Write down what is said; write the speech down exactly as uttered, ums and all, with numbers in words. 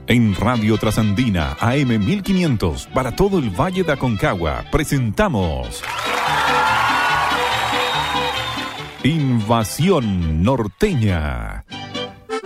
En Radio Trasandina, A M mil quinientos, para todo el Valle de Aconcagua, presentamos Invasión Norteña.